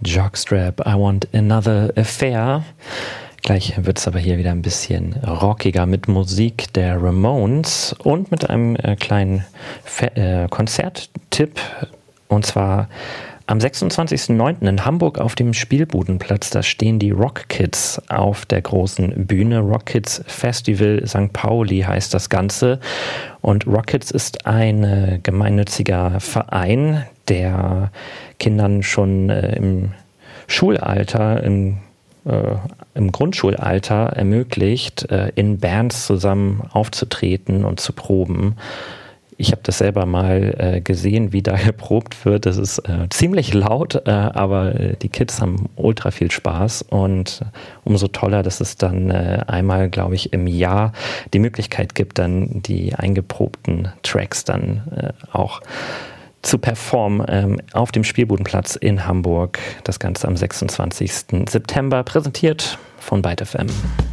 Jockstrap, I Want Another Affair. Gleich wird es aber hier wieder ein bisschen rockiger mit Musik der Ramones und mit einem kleinen Konzerttipp. Und zwar am 26.09. in Hamburg auf dem Spielbudenplatz. Da stehen die Rock Kids auf der großen Bühne. Rock Kids Festival St. Pauli heißt das Ganze. Und Rock Kids ist ein gemeinnütziger Verein, der Kindern schon im Schulalter, im Grundschulalter ermöglicht, in Bands zusammen aufzutreten und zu proben. Ich habe das selber mal gesehen, wie da geprobt wird. Das ist ziemlich laut, aber die Kids haben ultra viel Spaß und umso toller, dass es dann einmal, glaube ich, im Jahr die Möglichkeit gibt, dann die eingeprobten Tracks dann auch zu performen auf dem Spielbudenplatz in Hamburg. Das Ganze am 26. September, präsentiert von Byte FM.